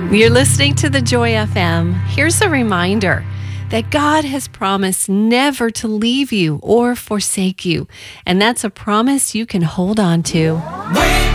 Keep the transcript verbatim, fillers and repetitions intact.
You're listening to the Joy F M. Here's a reminder that God has promised never to leave you or forsake you. And that's a promise you can hold on to. Wait!